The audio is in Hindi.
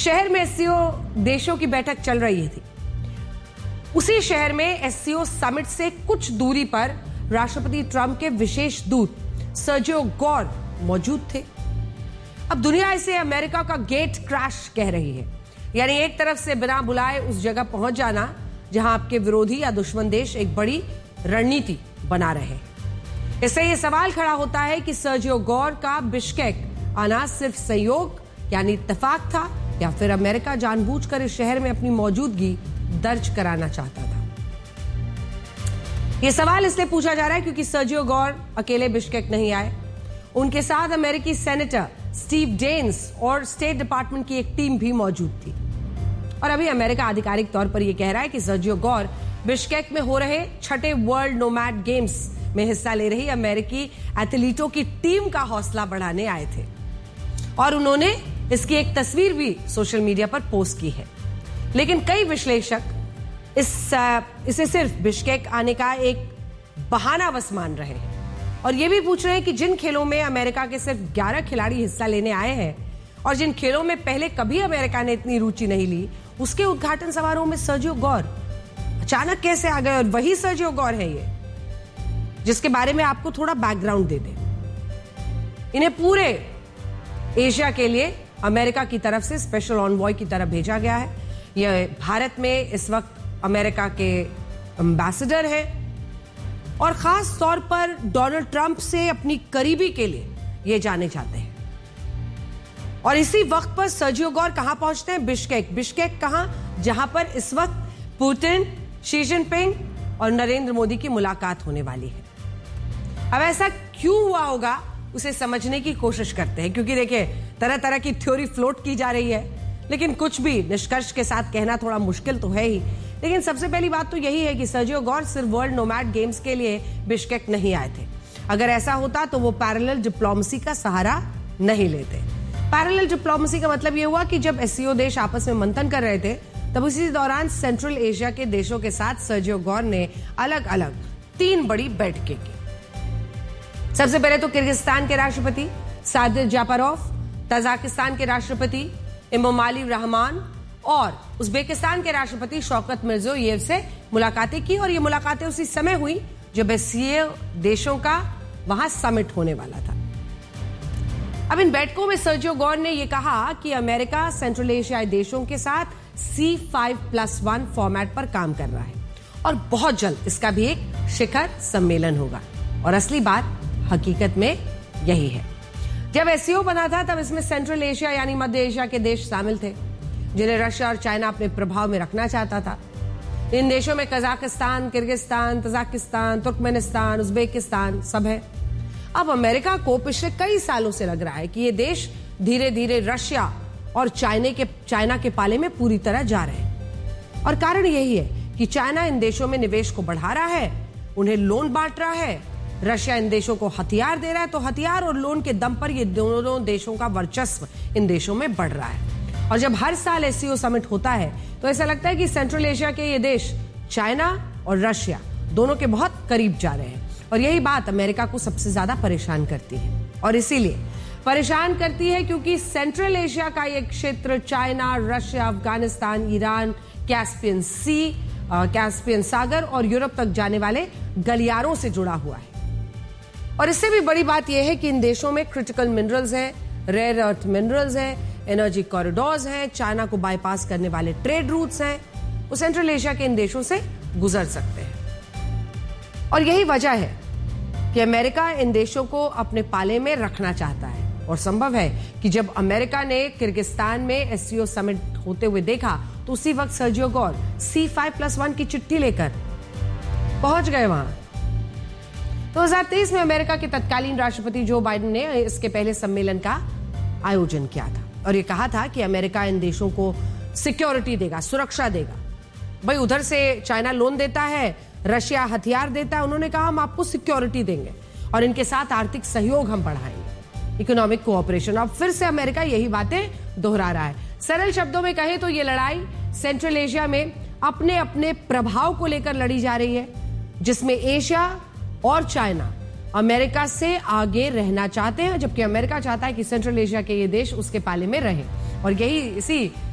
शहर में एससीओ देशों की बैठक चल रही थी। उसी शहर में एससीओ समिट से कुछ दूरी पर राष्ट्रपति ट्रंप के विशेष दूत सर्जियो गोर मौजूद थे। अब दुनिया इसे अमेरिका का गेट क्रैश कह रही है, यानी एक तरफ से बिना बुलाए उस जगह पहुंच जाना जहां आपके विरोधी या दुश्मन देश एक बड़ी रणनीति बना रहे हैं। इससे यह सवाल खड़ा होता है कि सर्जियो गोर का बिश्केक आना सिर्फ संयोग यानी इत्तेफाक था या फिर अमेरिका जानबूझकर इस शहर में अपनी मौजूदगी दर्ज कराना चाहता था। यह सवाल इसलिए पूछा जा रहा है क्योंकि सर्जियो गोर अकेले बिश्केक नहीं आए। उनके साथ अमेरिकी सेनेटर स्टीव डेन्स और स्टेट डिपार्टमेंट की एक टीम भी मौजूद थी। और अभी अमेरिका आधिकारिक तौर पर यह कह रहा है कि सर्जियो गोर बिश्केक में हो रहे 6ठे वर्ल्ड नोमैड गेम्स में हिस्सा ले रही अमेरिकी एथलीटों की टीम का हौसला बढ़ाने आए थे और उन्होंने इसकी एक तस्वीर भी सोशल मीडिया पर पोस्ट की है। लेकिन कई विश्लेषक इसे सिर्फ बिश्केक आने का एक बहाना बस मान रहे हैं और यह भी पूछ रहे हैं कि जिन खेलों में अमेरिका के सिर्फ 11 खिलाड़ी हिस्सा लेने आए हैं और जिन खेलों में पहले कभी अमेरिका ने इतनी रुचि नहीं ली, उसके उद्घाटन समारोह में सर्जियो गोर अचानक कैसे आ गए। और वही सर्जियो गोर है ये जिसके बारे में आपको थोड़ा बैकग्राउंड दे दें। इन्हें पूरे एशिया के लिए अमेरिका की तरफ से स्पेशल ऑनवॉय की तरह भेजा गया है। यह भारत में इस वक्त अमेरिका के एम्बेसडर हैं और खास तौर पर डोनाल्ड ट्रंप से अपनी करीबी के लिए ये जाने जाते हैं। और इसी वक्त पर सर्जियो गोर कहां पहुंचते हैं? बिश्केक कहां? जहां पर इस वक्त पुतिन, शी जिनपिंग और नरेंद्र मोदी की मुलाकात होने वाली है। अब ऐसा क्यों हुआ होगा उसे समझने की कोशिश करते हैं, क्योंकि देखिए तरह तरह की थ्योरी फ्लोट की जा रही है, लेकिन कुछ भी निष्कर्ष के साथ कहना थोड़ा मुश्किल तो है ही। लेकिन सबसे पहली बात तो यही है कि सर्जियो गोर सिर्फ वर्ल्ड नोमैड गेम्स के लिए बिश्केक नहीं आए थे। अगर ऐसा होता तो वो पैरेलल डिप्लोमेसी का सहारा नहीं लेते। पैरेलल डिप्लोमेसी का मतलब यह हुआ कि जब एससीओ देश आपस में मंथन कर रहे थे तब उसी दौरान सेंट्रल एशिया के देशों के साथ सर्जियो गोर ने अलग अलग 3 बड़ी बैठकें की। सबसे पहले तो किर्गिस्तान के राष्ट्रपति सादिर जापारोव, तजाकिस्तान के राष्ट्रपति इमोमाली रहमान और उज्बेकिस्तान के राष्ट्रपति शौकत मिर्जियोयेव से मुलाकातें की। और ये मुलाकातें उसी समय हुई जब एससीओ देशों का वहां समिट होने वाला था। अब इन बैठकों में सर्जियो गोर ने यह कहा कि अमेरिका सेंट्रल एशियाई देशों के साथ C5+1 फॉर्मेट पर काम कर रहा है और बहुत जल्द इसका भी एक शिखर सम्मेलन होगा। और असली बात हकीकत में यही है। जब एससीओ बना था तब इसमें सेंट्रल एशिया यानी मध्य एशिया के देश शामिल थे जिन्हें रशिया और चाइना अपने प्रभाव में रखना चाहता था। इन देशों में Kazakhstan, Kyrgyzstan, Tajikistan, Turkmenistan, Uzbekistan सब है। अब अमेरिका को पिछले कई सालों से लग रहा है कि ये देश धीरे धीरे रशिया और चाइना के पाले में पूरी तरह जा रहे हैं। और कारण यही है कि चाइना इन देशों में निवेश को बढ़ा रहा है, उन्हें लोन बांट रहा है। रशिया इन देशों को हथियार दे रहा है, तो हथियार और लोन के दम पर ये दोनों देशों का वर्चस्व इन देशों में बढ़ रहा है। और जब हर साल एससीओ समिट होता है तो ऐसा लगता है कि सेंट्रल एशिया के ये देश चाइना और रशिया दोनों के बहुत करीब जा रहे हैं। और यही बात अमेरिका को सबसे ज्यादा परेशान करती है। और इसीलिए परेशान करती है क्योंकि सेंट्रल एशिया का ये क्षेत्र China, Russia, Afghanistan, Iran, Caspian सागर और यूरोप तक जाने वाले गलियारों से जुड़ा हुआ है। और इससे भी बड़ी बात यह है कि इन देशों में क्रिटिकल मिनरल्स हैं, रेयर अर्थ मिनरल्स हैं, एनर्जी कॉरिडोर्स हैं, चाइना को बाईपास करने वाले ट्रेड रूट्स हैं। वो सेंट्रल एशिया के इन देशों से गुजर सकते हैं। और यही वजह है कि अमेरिका इन देशों को अपने पाले में रखना चाहता है। और संभव है कि जब अमेरिका ने किर्गिस्तान में एससीओ समिट होते हुए देखा तो उसी वक्त सर्जियो गोर C5+1 की चिट्ठी लेकर पहुंच गए वहां। 2023 में अमेरिका के तत्कालीन राष्ट्रपति जो बाइडेन ने इसके पहले सम्मेलन का आयोजन किया था और यह कहा था कि अमेरिका इन देशों को सिक्योरिटी देगा, सुरक्षा देगा। भाई उधर से चाइना लोन देता है, रशिया हथियार देता है, उन्होंने कहा हम आपको सिक्योरिटी देंगे और इनके साथ आर्थिक सहयोग हम बढ़ाएंगे, इकोनॉमिक कोऑपरेशन। अब फिर से अमेरिका यही बातें दोहरा रहा है। सरल शब्दों में कहें तो ये लड़ाई सेंट्रल एशिया में अपने अपने प्रभाव को लेकर लड़ी जा रही है, जिसमें एशिया और चाइना अमेरिका से आगे रहना चाहते हैं, जबकि अमेरिका चाहता है कि सेंट्रल एशिया के ये देश उसके पाले में रहे। और यही इसी